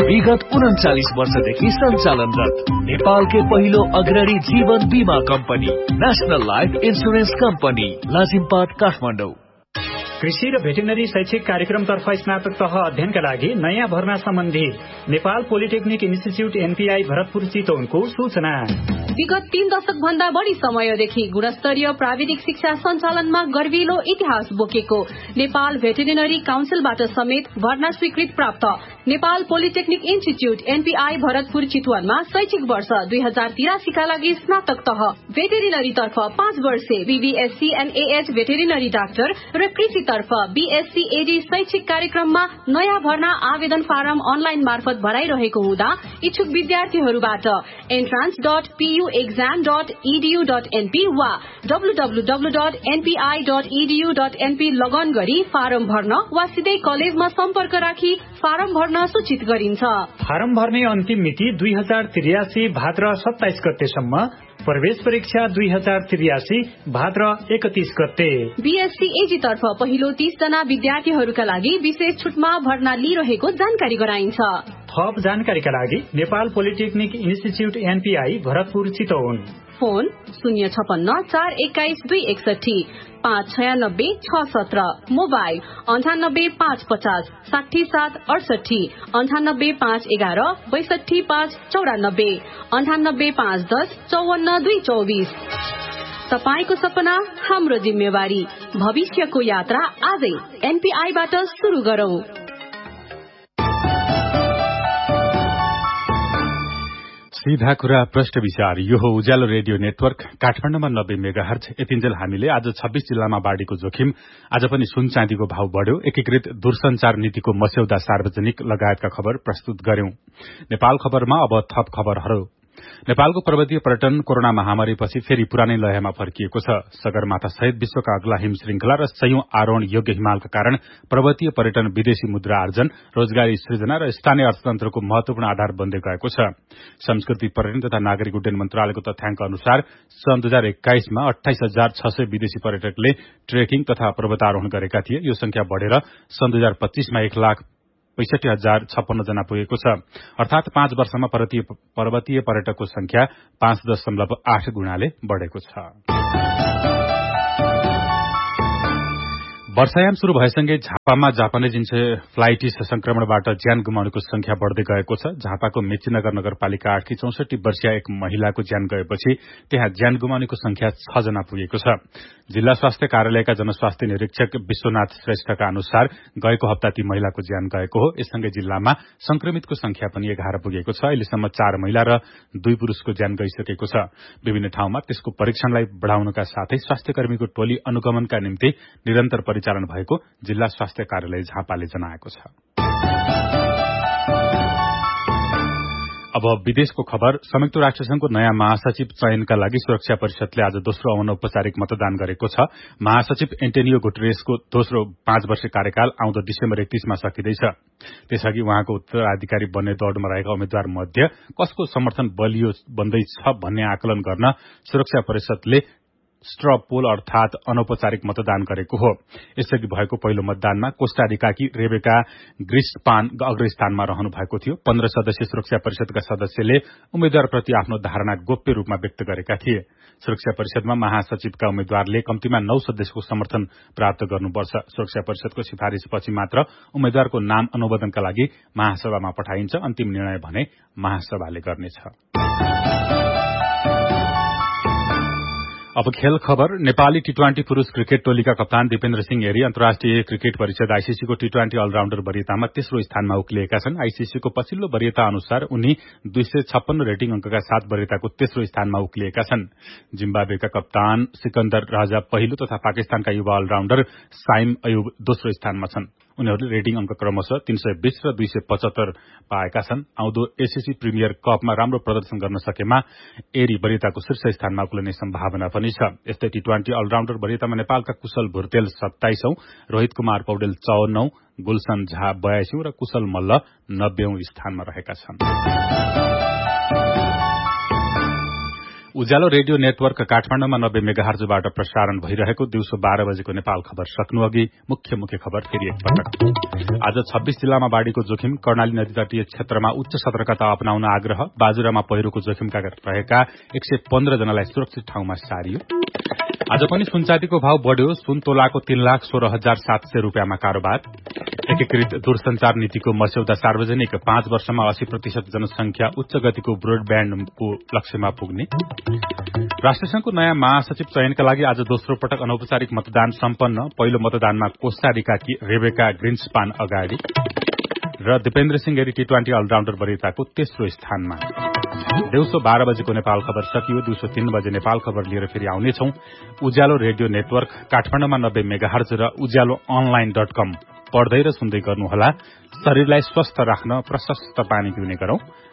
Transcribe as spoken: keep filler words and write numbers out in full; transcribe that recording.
विगत उन्चालिस वर्षदेखि सञ्चालनरत नेपालकै पहिलो अग्रणी जीवन बीमा company national life insurance company Lazimpat Kathmandu. कृषि र भेटेरिनरी शैक्षिक कार्यक्रमतर्फ स्नातक तह अध्ययनका लागि नयाँ भर्ना सम्बन्धी Nepal polytechnic institute NPI Bharatpur चितवनको सूचना। विगत तीन दशक भन्दा बढी समयदेखि गुणस्तरीय प्राविधिक शिक्षा सञ्चालनमा गर्विलो इतिहास बोकेको नेपाल भेटेरिनरी काउन्सिलबाट समेत भर्ना स्वीकृत प्राप्त Nepal polytechnic institute NPI Bharatpur चितवनमा शैक्षिक वर्ष दुई हजार तिरासीका लागि स्नातक तह भेटेरिनरी तर्फ पाँच वर्षे बीबीएससी एनएएच भेटेरिनरी डाक्टर र कृषि तर्फ बीएससी एडी शैक्षिक कार्यक्रममा नयाँ भर्ना आवेदन फारम अनलाइन मार्फत भराइरहेको हुँदा इच्छुक विद्यार्थीहरूबाट entrance dot PU exam dot edu dot NP वा W W W dot NPI dot edu dot NP लगन गरी फारम भर्न वा सिधै कलेजमा सम्पर्क राखी फारम भर्न सूचित गरिन्छ। फारम भर्ने अन्तिम मिति दुई हजार त्रियासी भाद्र सत्ताइस गतेसम्म, प्रवेश परीक्षा दुई हजार त्रियासी भाद्र एकतीस गते। बीएससी एजी तर्फ पहिलो तीस जना विद्यार्थीहरूका लागि विशेष छुटमा भर्ना लिइरहेको जानकारी गराइन्छ। थप जानकारीका लागि Nepal polytechnic institute NPI Bharatpur Chitwan, phone शून्य छपन्न चार एक्काइस दुई एकसठी पाँच छयानब्बे छ सत्र, मोबाइल अन्ठानब्बे पाँच पचास साठी सात अडसठी, अन्ठानब्बे पाँच एघार बैसठी पाँच चौरानब्बे, अन्ठानब्बे पाँच दस चौवन्न दुई चौबिस। तपाईको सपना हाम्रो जिम्मेवारी, भविष्यको यात्रा आजै एनपीआईबाट सुरु गरौं। सीधा कुरा प्रश्न विचार। यो हो उज्यालो रेडियो नेटवर्क काठमाडौँमा नब्बे मेगाहर्ज। यतिन्जेल हामीले आज छब्बीस जिल्लामा बाढ़ीको जोखिम, आज पनि सुन चाँदीको भाव बढ़्यो, एकीकृत दूरसञ्चार नीतिको मस्यौदा सार्वजनिक लगायतका खबर प्रस्तुत गर्यौं। नेपाल खबरमा अब थप खबरहरू। नेपालको पर्वतीय पर्यटन कोरोना महामारीपछि फेरि पुरानै लयमा फर्किएको छ। सगरमाथा सहित विश्वका अग्ला हिम श्रृंखला र सयौं आरोहण योग्य हिमालका कारण पर्वतीय पर्यटन विदेशी मुद्रा आर्जन, रोजगारी सृजना र स्थानीय अर्थतन्त्रको महत्वपूर्ण आधार बन्दै गएको छ। संस्कृति पर्यटन तथा नागरिक उड्डयन मन्त्रालयको तथ्याङ्क अनुसार सन् दुई हजार एक्काइसमा अठाइस हजार छ सय विदेशी पर्यटकले ट्रेकिङ तथा पर्वतारोहण गरेका थिए। यो संख्या बढ़ेर सन् दुई हजार पच्चीसमा एक लाख पैंसठी हजार छप्पन्न जना पुगेको छ। अर्थात पाँच वर्षमा पर्वतीय पर्यटकको संख्या पाँच दशमलव आठ गुणाले बढ़ेको छ। वर्षायाम शुरू भएसँगै झापामा जापानिज इन्सेफ्लाइटिस संक्रमणबाट ज्यान गुमाउनेको संख्या बढ़दै गएको छ। झापाको मेचीनगर नगरपालिका आठकी चौसठी वर्षीय एक महिलाको ज्यान गएपछि त्यहाँ ज्यान गुमाउनेको संख्या छ जना पुगेको छ। जिल्ला स्वास्थ्य कार्यालयका जनस्वास्थ्य निरीक्षक विश्वनाथ श्रेष्ठका अनुसार गएको हप्ता ती महिलाको ज्यान गएको हो। यससँगै जिल्लामा संक्रमितको संख्या पनि एघार पुगेको छ। अहिलेसम्म चार महिला र दुई पुरूषको ज्यान गइसकेको छ। विभिन्न ठाउँमा त्यसको परीक्षणलाई बढ़ाउनका साथै स्वास्थ्य कर्मीको टोली अनुगमनका निम्ति निरन्तर परिचालन भएको जिल्ला स्वास्थ्य कार्यालय झापाले जनाएको छ। अब विदेशको खबर। संयुक्त राष्ट्र संघको नयाँ महासचिव चयनका लागि सुरक्षा परिषदले आज दोस्रो अनौपचारिक मतदान गरेको छ। महासचिव एन्टोनियो गुटेरेसको दोस्रो पाँच वर्ष कार्यकाल आउँदो डिसेम्बर एकतीसमा सकिँदैछ। त्यसअघि उहाँको उत्तराधिकारी बन्ने दौड़मा रहेका उम्मेद्वार मध्ये कसको समर्थन बलियो बन्दैछ भन्ने आकलन गर्न सुरक्षा परिषदले स्ट्र पोल अर्थात अनौपचारिक मतदान गरेको हो। यसअघि भएको पहिलो मतदानमा कोस्टारिकाकी रेबेका ग्रिस्पान अग्रस्थानमा रहनु भएको थियो। पन्ध्र सदस्यीय सुरक्षा परिषदका सदस्यले उम्मेद्वारप्रति आफ्नो धारणा गोप्य रूपमा व्यक्त गरेका थिए। सुरक्षा परिषदमा महासचिवका उम्मेद्वारले कम्तीमा नौ सदस्यको समर्थन प्राप्त गर्नुपर्छ। सुरक्षा परिषदको सिफारिशपछि मात्र उम्मेद्वारको नाम अनुमोदनका लागि महासभामा पठाइन्छ। अन्तिम निर्णय भने महासभाले गर्नेछ। अब खेल खबर। नेपाली टी ट्वेन्टी पुरूष क्रिकेट टोलीका कप्तान दिपेन्द्र सिंह एरी अन्तर्राष्ट्रिय क्रिकेट परिषद आईसीसीको टी ट्वेन्टी अलराउण्डर वरियतामा तेस्रो स्थानमा उक्लिएका छन्। आईसीसीको पछिल्लो वरियता अनुसार उनी दुई सय छप्पन्न रेटिङ अंकका साथ वरियताको तेस्रो स्थानमा उक्लिएका छन्। जिम्बाब्वेका कप्तान सिकन्दर राजा पहिलो तथा पाकिस्तानका युवा अलराउण्डर साइम अयुब दोस्रो स्थानमा छन्। उनीहरूले रेटिङ अंक क्रमशः तीन सय बीस र दुई सय पचहत्तर पाएका छन्। आउँदो एसीसी प्रिमियर कपमा राम्रो प्रदर्शन गर्न सकेमा एरी वरियताको शीर्ष स्थानमा उक्लिने सम्भावना पनि छ। यस्तै टी ट्वेन्टी अलराउण्डर वरियतामा नेपालका कुशल भुर्तेल सत्ताइसौं, रोहित कुमार पौडेल चौवन्नौं, गुलशन झा बयासीौं र कुशल मल्ल नब्बेौं स्थानमा रहेका छन्। उज्यालो रेडियो नेटवर्क काठमाडौँमा नब्बे मेगाहर्जबाट प्रसारण भइरहेको दिउँसो बाह्र बजेको नेपाल खबर सक्नु अघि मुख्य मुख्य खबर फेरि एकपटक। आज छब्बीस जिल्लामा बाढ़ीको जोखिम, कर्णाली नदी तटीय क्षेत्रमा उच्च सतर्कता अपनाउन आग्रह, बाजुरामा पहिरोको जोखिमका रहेका एक सय पन्ध्र जनालाई सुरक्षित ठाउँमा सारियो। आज पनि सुनचाँदीको भाव बढ़्यो, सुन तोलाको तीन लाख सोह्र हजार सात सय रूपियाँमा कारोबार। एकीकृत दूरसञ्चार नीतिको मस्यौदा सार्वजनिक, पाँच वर्षमा अस्सी प्रतिशत जनसंख्या उच्च गतिको ब्रोडब्याण्डको लक्ष्यमा पुग्ने। राष्ट्रसंघको नयाँ महासचिव चयनका लागि आज दोस्रो पटक अनौपचारिक मतदान सम्पन्न, पहिलो मतदानमा कोस्टारिकाकी रेबेका ग्रिन्सपान अगाडि र दिपेन्द्र सिंह गिरी टी ट्वेन्टी अलराउण्डर वरियताको तेस्रो स्थानमा। दिउँसो बाह्र बजेको नेपाल खबर सकियो। दिउँसो तीन बजे नेपाल खबर लिएर फेरि आउनेछौं। उज्यालो रेडियो नेटवर्क काठमाडौँमा नब्बे मेगाहर्ज र उज्यालो अनलाइन डट कम पढ्दै र सुन्दै गर्नुहोला। शरीरलाई स्वस्थ राख्न प्रशस्त पानी पिउने गरौं।